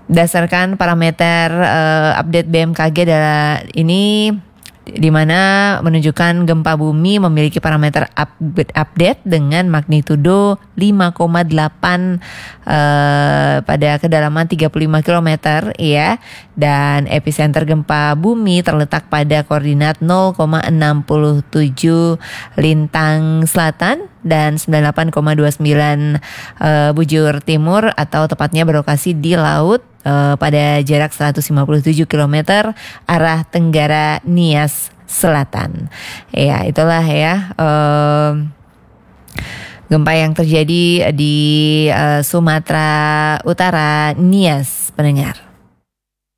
Berdasarkan parameter update BMKG adalah ini di mana menunjukkan gempa bumi memiliki parameter update dengan magnitudo 5,8 pada kedalaman 35 km ya, dan epicenter gempa bumi terletak pada koordinat 0,67 lintang selatan dan 98,29 bujur timur, atau tepatnya berlokasi di laut pada jarak 157 km arah tenggara Nias Selatan. Ya, itulah ya gempa yang terjadi di Sumatera Utara, Nias, pendengar.